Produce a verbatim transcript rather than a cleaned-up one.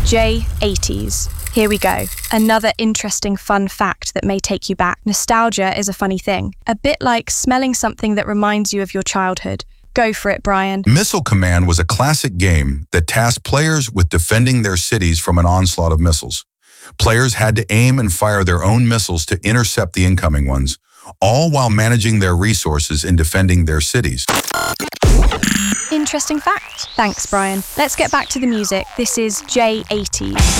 J eighties. Here we go. Another interesting fun fact that may take you back. Nostalgia is a funny thing. A bit like smelling something that reminds you of your childhood. Go for it, Brian. Missile Command was a classic game that tasked players with defending their cities from an onslaught of missiles. Players had to aim and fire their own missiles to intercept the incoming ones, all while managing their resources in defending their cities. Interesting fact. Thanks, Brian. Let's get back to the music. This is J eighties.